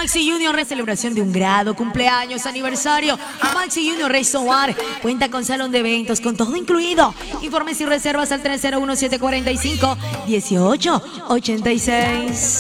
Maxi Junior, celebración de un grado, cumpleaños, aniversario. Maxi Junior Resort cuenta con salón de eventos, con todo incluido. Informes y reservas al 301-745-1886.